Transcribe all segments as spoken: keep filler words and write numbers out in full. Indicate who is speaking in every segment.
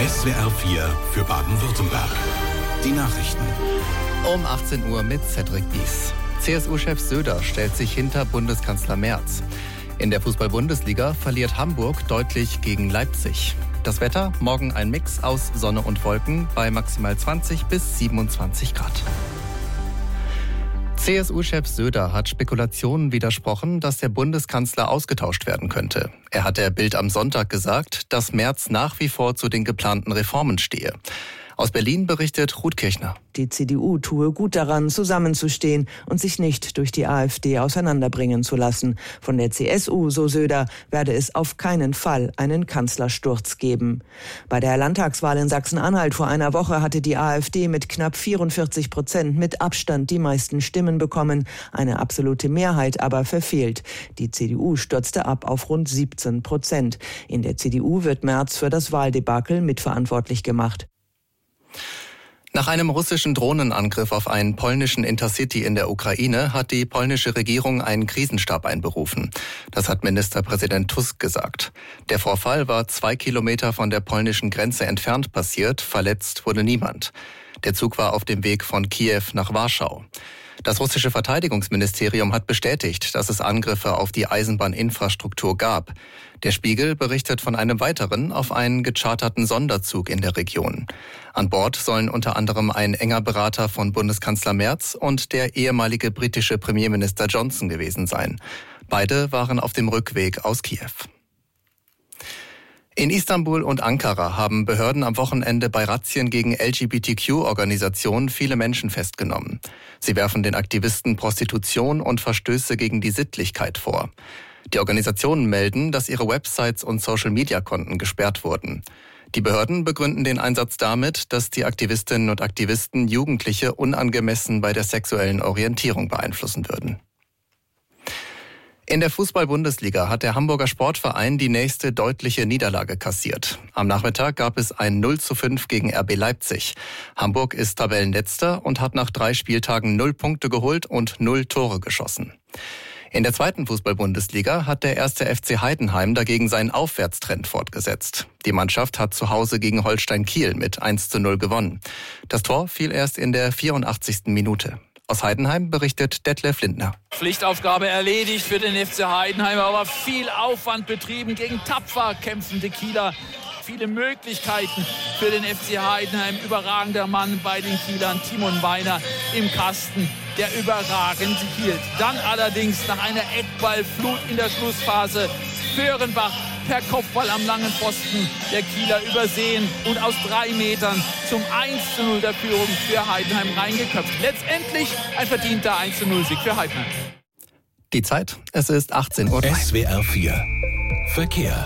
Speaker 1: S W R vier für Baden-Württemberg. Die Nachrichten.
Speaker 2: Um achtzehn Uhr mit Cedric Bies. C S U-Chef Söder stellt sich hinter Bundeskanzler Merz. In der Fußball-Bundesliga verliert Hamburg deutlich gegen Leipzig. Das Wetter, morgen ein Mix aus Sonne und Wolken bei maximal zwanzig bis siebenundzwanzig Grad. C S U-Chef Söder hat Spekulationen widersprochen, dass der Bundeskanzler ausgetauscht werden könnte. Er hat der Bild am Sonntag gesagt, dass Merz nach wie vor zu den geplanten Reformen stehe. Aus Berlin berichtet Ruth Kirchner.
Speaker 3: Die C D U tue gut daran, zusammenzustehen und sich nicht durch die AfD auseinanderbringen zu lassen. Von der C S U, so Söder, werde es auf keinen Fall einen Kanzlersturz geben. Bei der Landtagswahl in Sachsen-Anhalt vor einer Woche hatte die AfD mit knapp vierundvierzig Prozent mit Abstand die meisten Stimmen bekommen, eine absolute Mehrheit aber verfehlt. Die C D U stürzte ab auf rund siebzehn Prozent. In der C D U wird Merz für das Wahldebakel mitverantwortlich gemacht.
Speaker 2: Nach einem russischen Drohnenangriff auf einen polnischen Intercity in der Ukraine hat die polnische Regierung einen Krisenstab einberufen. Das hat Ministerpräsident Tusk gesagt. Der Vorfall war zwei Kilometer von der polnischen Grenze entfernt passiert. Verletzt wurde niemand. Der Zug war auf dem Weg von Kiew nach Warschau. Das russische Verteidigungsministerium hat bestätigt, dass es Angriffe auf die Eisenbahninfrastruktur gab. Der Spiegel berichtet von einem weiteren auf einen gecharterten Sonderzug in der Region. An Bord sollen unter anderem ein enger Berater von Bundeskanzler Merz und der ehemalige britische Premierminister Johnson gewesen sein. Beide waren auf dem Rückweg aus Kiew. In Istanbul und Ankara haben Behörden am Wochenende bei Razzien gegen L G B T Q-Organisationen viele Menschen festgenommen. Sie werfen den Aktivisten Prostitution und Verstöße gegen die Sittlichkeit vor. Die Organisationen melden, dass ihre Websites und Social-Media-Konten gesperrt wurden. Die Behörden begründen den Einsatz damit, dass die Aktivistinnen und Aktivisten Jugendliche unangemessen bei der sexuellen Orientierung beeinflussen würden. In der Fußball-Bundesliga hat der Hamburger Sportverein die nächste deutliche Niederlage kassiert. Am Nachmittag gab es ein null zu fünf gegen R B Leipzig. Hamburg ist Tabellenletzter und hat nach drei Spieltagen null Punkte geholt und null Tore geschossen. In der zweiten Fußball-Bundesliga hat der erste F C Heidenheim dagegen seinen Aufwärtstrend fortgesetzt. Die Mannschaft hat zu Hause gegen Holstein Kiel mit eins zu null gewonnen. Das Tor fiel erst in der vierundachtzigsten Minute. Aus Heidenheim berichtet Detlef Lindner.
Speaker 4: Pflichtaufgabe erledigt für den F C Heidenheim, aber viel Aufwand betrieben gegen tapfer kämpfende Kieler. Viele Möglichkeiten für den F C Heidenheim. Überragender Mann bei den Kielern, Timon Weiner im Kasten, der überragend hielt. Dann allerdings nach einer Eckballflut in der Schlussphase Föhrenbach per Kopfball am langen Pfosten der Kieler übersehen und aus drei Metern zum eins zu null der Führung für Heidenheim reingeköpft. Letztendlich ein verdienter eins zu null Sieg für Heidenheim.
Speaker 2: Die Zeit, es ist achtzehn Uhr.
Speaker 1: S W R vier Verkehr.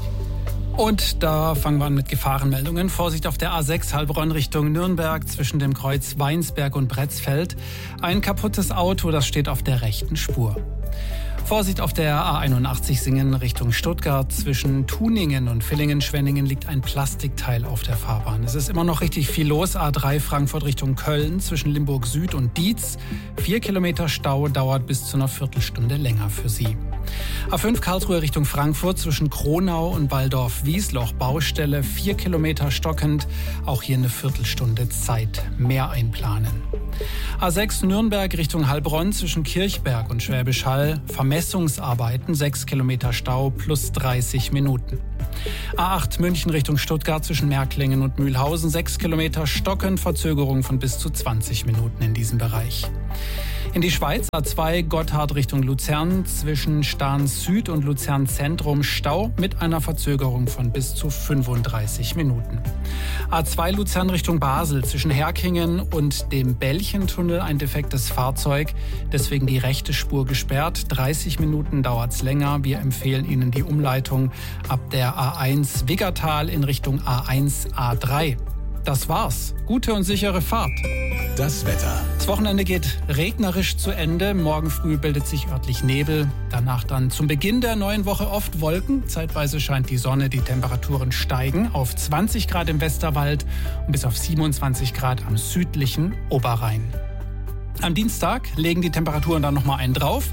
Speaker 5: Und da fangen wir an mit Gefahrenmeldungen. Vorsicht auf der A sechs Heilbronn Richtung Nürnberg zwischen dem Kreuz Weinsberg und Bretzfeld. Ein kaputtes Auto, das steht auf der rechten Spur. Vorsicht auf der A einundachtzig Singen Richtung Stuttgart. Zwischen Tuningen und Villingen-Schwenningen liegt ein Plastikteil auf der Fahrbahn. Es ist immer noch richtig viel los. A drei Frankfurt Richtung Köln zwischen Limburg Süd und Dietz. Vier Kilometer Stau, dauert bis zu einer Viertelstunde länger für Sie. A fünf Karlsruhe Richtung Frankfurt zwischen Kronau und Walldorf-Wiesloch. Baustelle, vier Kilometer stockend. Auch hier eine Viertelstunde Zeit. Mehr einplanen. A sechs Nürnberg Richtung Heilbronn zwischen Kirchberg und Schwäbisch Hall. Vermessungsarbeiten, sechs Kilometer Stau plus dreißig Minuten. A acht München Richtung Stuttgart zwischen Märklingen und Mühlhausen. sechs Kilometer stockend, Verzögerung von bis zu zwanzig Minuten in diesem Bereich. In die Schweiz A zwei Gotthard Richtung Luzern zwischen Stahns Süd und Luzern Zentrum Stau mit einer Verzögerung von bis zu fünfunddreißig Minuten. A zwei Luzern Richtung Basel zwischen Herkingen und dem Bällchentunnel ein defektes Fahrzeug, deswegen die rechte Spur gesperrt. dreißig Minuten dauert's länger. Wir empfehlen Ihnen die Umleitung ab der A eins Wiggertal in Richtung A eins A drei. Das war's. Gute und sichere Fahrt.
Speaker 1: Das Wetter.
Speaker 5: Das Wochenende geht regnerisch zu Ende. Morgen früh bildet sich örtlich Nebel. Danach dann zum Beginn der neuen Woche oft Wolken. Zeitweise scheint die Sonne. Die Temperaturen steigen auf zwanzig Grad im Westerwald und bis auf siebenundzwanzig Grad am südlichen Oberrhein. Am Dienstag legen die Temperaturen dann nochmal einen drauf.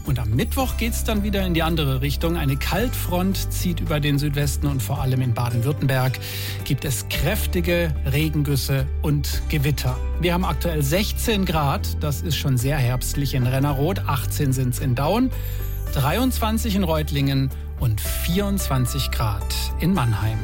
Speaker 5: Und am Mittwoch geht es dann wieder in die andere Richtung. Eine Kaltfront zieht über den Südwesten und vor allem in Baden-Württemberg gibt es kräftige Regengüsse und Gewitter. Wir haben aktuell sechzehn Grad, das ist schon sehr herbstlich in Rennerroth, achtzehn sind es in Daun, dreiundzwanzig in Reutlingen und vierundzwanzig Grad in Mannheim.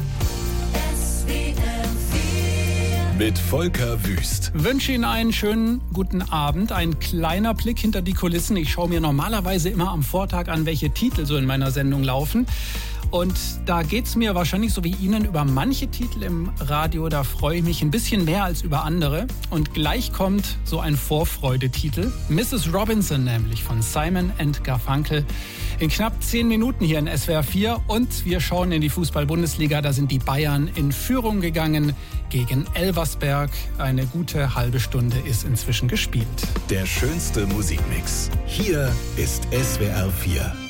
Speaker 1: Mit Volker Wüst.
Speaker 5: Ich wünsche Ihnen einen schönen guten Abend. Ein kleiner Blick hinter die Kulissen. Ich schaue mir normalerweise immer am Vortag an, welche Titel so in meiner Sendung laufen. Und da geht es mir wahrscheinlich so wie Ihnen über manche Titel im Radio. Da freue ich mich ein bisschen mehr als über andere. Und gleich kommt so ein Vorfreudetitel. Missus Robinson nämlich von Simon and Garfunkel. In knapp zehn Minuten hier in S W R vier. Und wir schauen in die Fußball-Bundesliga. Da sind die Bayern in Führung gegangen gegen Elversberg. Eine gute halbe Stunde ist inzwischen gespielt.
Speaker 1: Der schönste Musikmix. Hier ist S W R vier.